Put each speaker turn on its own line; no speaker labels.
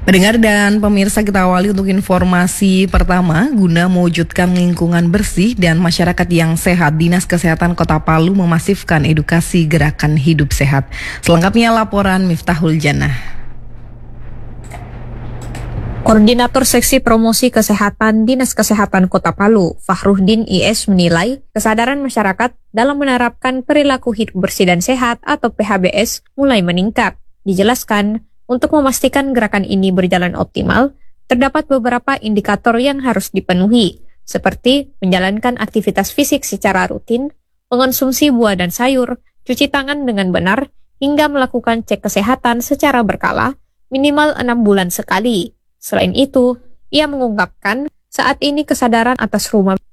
Pendengar dan pemirsa, kita awali untuk informasi pertama. Guna mewujudkan lingkungan bersih dan masyarakat yang sehat, Dinas Kesehatan Kota Palu memasifkan edukasi gerakan hidup sehat. Selengkapnya laporan Miftahul Jannah.
Koordinator Seksi Promosi Kesehatan Dinas Kesehatan Kota Palu, Fahruddin IS menilai kesadaran masyarakat dalam menerapkan perilaku hidup bersih dan sehat atau PHBS mulai meningkat. Dijelaskan, untuk memastikan gerakan ini berjalan optimal, terdapat beberapa indikator yang harus dipenuhi, seperti menjalankan aktivitas fisik secara rutin, mengonsumsi buah dan sayur, cuci tangan dengan benar, hingga melakukan cek kesehatan secara berkala, minimal 6 bulan sekali. Selain itu, ia mengungkapkan saat ini kesadaran atas rumah